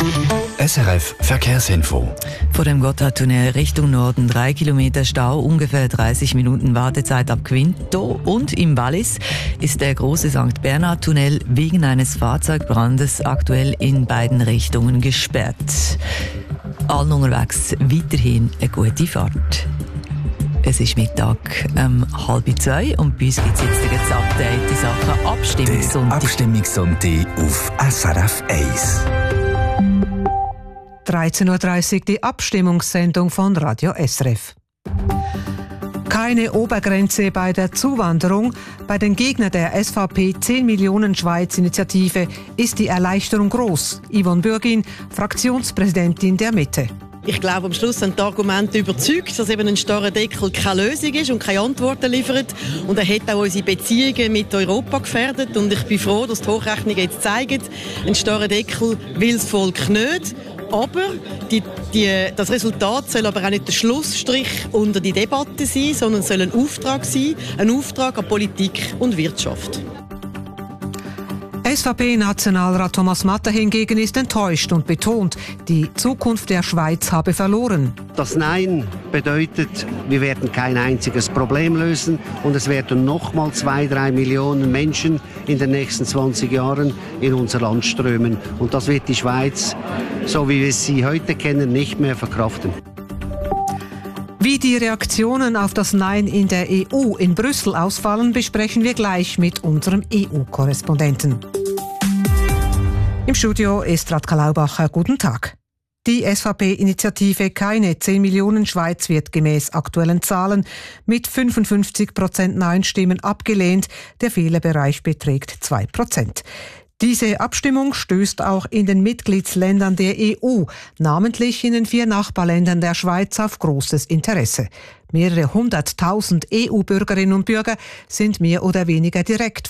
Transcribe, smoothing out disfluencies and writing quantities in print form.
SRF Verkehrsinfo. Vor dem Gotthardtunnel Richtung Norden 3 Kilometer Stau, ungefähr 30 Minuten Wartezeit ab Quinto. Und im Wallis ist der große St. Bernhard-Tunnel wegen eines Fahrzeugbrandes aktuell in beiden Richtungen gesperrt. Allen unterwegs weiterhin eine gute Fahrt. Es ist Mittag 1:30 und bei uns gibt es jetzt das Update in Sachen Abstimmungssonntag. Abstimmungssonntag auf SRF 1. 13:30 Uhr die Abstimmungssendung von Radio SRF. Keine Obergrenze bei der Zuwanderung. Bei den Gegnern der SVP 10 Millionen Schweiz-Initiative ist die Erleichterung groß. Yvonne Bürgin, Fraktionspräsidentin der Mitte. Ich glaube, am Schluss sind die Argumente überzeugt, dass eben ein starrer Deckel keine Lösung ist und keine Antworten liefert. Und er hat auch unsere Beziehungen mit Europa gefährdet. Und ich bin froh, dass die Hochrechnungen jetzt zeigen, ein starrer Deckel will das Volk nicht. Aber das Resultat soll aber auch nicht der Schlussstrich unter die Debatte sein, sondern soll ein Auftrag sein, ein Auftrag an Politik und Wirtschaft. SVP-Nationalrat Thomas Matter hingegen ist enttäuscht und betont, die Zukunft der Schweiz habe verloren. Das Nein bedeutet, wir werden kein einziges Problem lösen und es werden nochmal 2-3 Millionen Menschen in den nächsten 20 Jahren in unser Land strömen. Und das wird die Schweiz, so wie wir sie heute kennen, nicht mehr verkraften. Wie die Reaktionen auf das Nein in der EU in Brüssel ausfallen, besprechen wir gleich mit unserem EU-Korrespondenten. Im Studio ist Radka Laubacher. Guten Tag. Die SVP-Initiative Keine 10 Millionen Schweiz wird gemäß aktuellen Zahlen mit 55% Nein-Stimmen abgelehnt. Der Fehlerbereich beträgt 2%. Diese Abstimmung stößt auch in den Mitgliedsländern der EU, namentlich in den 4 Nachbarländern der Schweiz, auf großes Interesse. Mehrere 100.000 EU-Bürgerinnen und Bürger sind mehr oder weniger direkt